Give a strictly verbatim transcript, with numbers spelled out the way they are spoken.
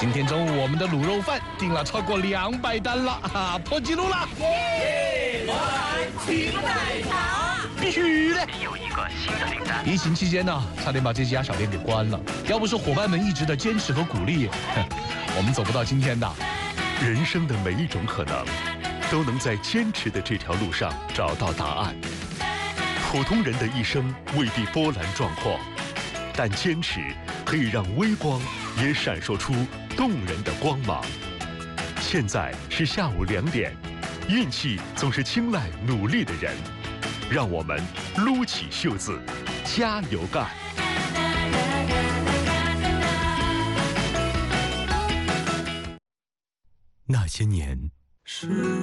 今天中午我们的卤肉饭订了超过两百单了，哈，破纪录了！ 耶！我们期待它， 必须的！ 有一个新的订单。 疫情期间呢，差点把这家小店给关了。要不是伙伴们一直的坚持和鼓励，哼，我们走不到今天的。 人生的每一种可能，都能在坚持的这条路上找到答案。普通人的一生未必波澜壮阔，但坚持可以让微光也闪烁出动人的光芒。现在是下午两点，运气总是青睐努力的人，让我们撸起袖子，加油干！那些年。